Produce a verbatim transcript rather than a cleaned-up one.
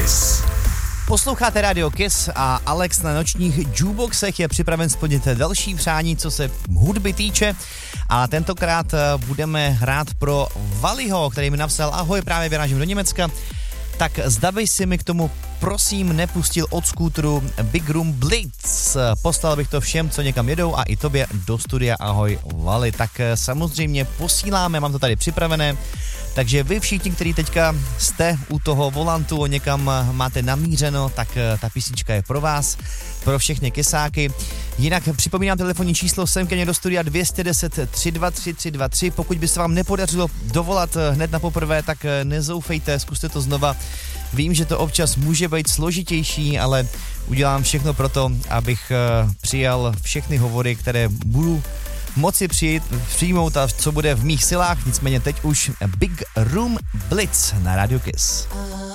Kiss. Posloucháte Radio Kiss a Alex na nočních jukeboxech je připraven splnit další přání, co se hudby týče. A tentokrát budeme hrát pro Valiho, který mi napsal: ahoj, právě vyrážím do Německa. Tak zda by si mi k tomu prosím nepustil od skútru Big Room Blitz. Poslal bych to všem, co někam jedou, a i tobě do studia. Ahoj Vali. Tak samozřejmě posíláme, mám to tady připravené. Takže vy všichni, kteří teďka jste u toho volantu, někam máte namířeno, tak ta písnička je pro vás, pro všechny kesáky. Jinak připomínám telefonní číslo sem ke mně do studia dvě jedna deset, tři dva tři, tři dva tři. Pokud by se vám nepodařilo dovolat hned na poprvé, tak nezoufejte, zkuste to znova. Vím, že to občas může být složitější, ale udělám všechno pro to, abych přijal všechny hovory, které budu moci přijít, přijmout a co bude v mých silách. Nicméně teď už Big Room Blitz na Radio Kiss.